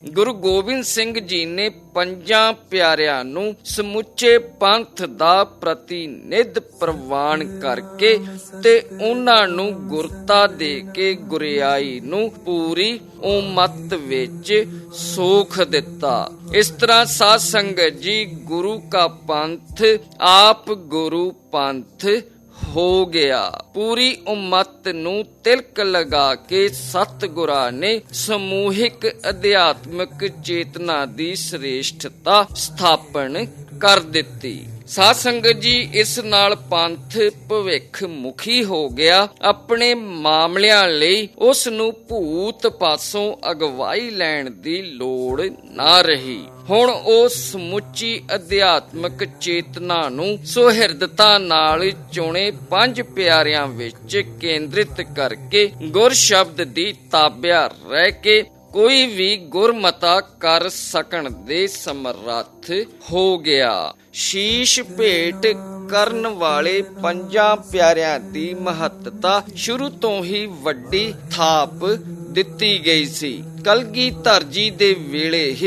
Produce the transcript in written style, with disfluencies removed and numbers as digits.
ਗੁਰੂ ਗੋਬਿੰਦ ਸਿੰਘ ਜੀ ਨੇ ਪੰਜਾਂ ਪਿਆਰਿਆਂ ਨੂੰ ਸਮੁੱਚੇ ਪੰਥ ਦਾ ਪ੍ਰਤੀਨਿਧ ਪ੍ਰਵਾਨ ਕਰਕੇ ਤੇ ਉਹਨਾਂ ਨੂੰ ਗੁਰਤਾ ਦੇ ਕੇ ਗੁਰਿਆਈ ਨੂੰ ਪੂਰੀ ਉਮਤ ਵਿੱਚ ਸੋਖ ਦਿੱਤਾ। ਇਸ ਤਰ੍ਹਾਂ ਸਾਧ ਸੰਗਤ ਜੀ, ਗੁਰੂ ਕਾ ਪੰਥ ਆਪ ਗੁਰੂ ਪੰਥ ਹੋ ਗਿਆ। ਪੂਰੀ ਉਮਤ ਨੂੰ ਤਿਲਕ ਲਗਾ ਕੇ ਸਤਿਗੁਰਾਂ ਨੇ ਸਮੂਹਿਕ ਅਧਿਆਤਮਿਕ ਚੇਤਨਾ ਦੀ ਸ੍ਰੇਸ਼ਟਤਾ ਸਥਾਪਨ ਕਰ ਦਿੱਤੀ। ਸਾਧ ਸੰਗਤ ਜੀ, ਇਸ ਨਾਲ ਪੰਥ ਭਵਿੱਖ ਮੁਖੀ ਹੋ ਗਿਆ। ਆਪਣੇ ਮਾਮਲਿਆਂ ਲਈ ਉਸ ਨੂੰ ਭੂਤ ਪਾਸੋਂ ਅਗਵਾਈ ਲੈਣ ਦੀ ਲੋੜ ਨਾ ਰਹੀ। ਹੁਣ ਉਹ ਸਮੁੱਚੀ ਅਧਿਆਤਮਿਕ ਚੇਤਨਾ ਨੂੰ ਸੁਹਿਰਦਤਾ ਨਾਲ ਚੁਣੇ ਪੰਜ ਪਿਆਰਿਆਂ ਵਿੱਚ ਕੇਂਦਰਿਤ ਕਰਕੇ ਗੁਰ ਸ਼ਬਦ ਦੀ ਤਾਬਿਆ ਰਹਿ ਕੇ ਕੋਈ ਵੀ ਗੁਰਮਤਾ ਕਰ ਸਕਣ ਦੇ ਸਮਰੱਥ ਹੋ ਗਿਆ। ਸ਼ੀਸ਼ ਭੇਟ ਕਰਨ ਵਾਲੇ ਪੰਜਾਂ ਪਿਆਰਿਆਂ ਦੀ ਮਹੱਤਤਾ ਸ਼ੁਰੂ ਤੋਂ ਹੀ ਵੱਡੀ ਥਾਪ ਦਿੱਤੀ ਗਈ ਸੀ। ਕਲਗੀਧਰ ਜੀ ਦੇ ਵੇਲੇ ਹੀ